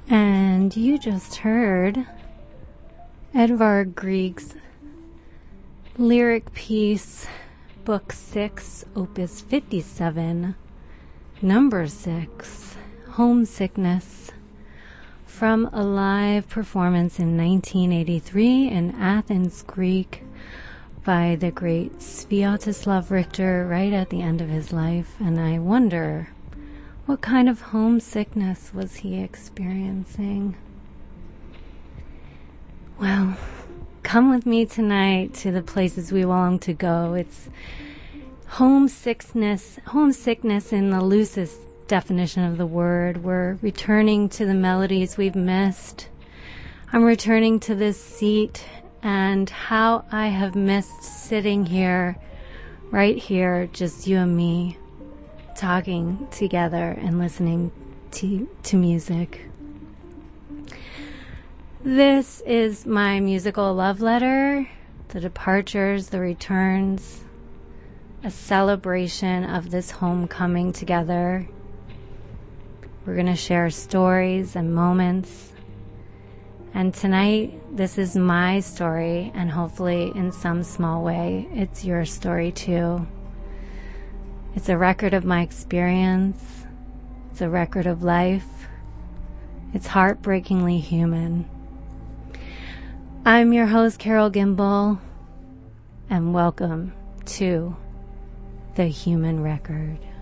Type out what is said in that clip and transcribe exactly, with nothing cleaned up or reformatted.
And you just heard Edvard Grieg's lyric piece, Book six, Opus fifty-seven, Number six, Homesickness, from a live performance in nineteen eighty-three in Athens, Greek, by the great Sviatoslav Richter right at the end of his life. And I wonder, what kind of homesickness was he experiencing? Well, come with me tonight to the places we long to go. It's homesickness, homesickness in the loosest definition of the word. We're returning to the melodies we've missed. I'm returning to this seat and how I have missed sitting here, right here, just you and me, talking together and listening to, to music. This is my musical love letter, the departures, the returns, a celebration of this homecoming together. We're going to share stories and moments. And tonight, this is my story, and hopefully in some small way, it's your story too. It's a record of my experience. It's a record of life. It's heartbreakingly human. I'm your host, Carol Gimbel, and welcome to The Human Record.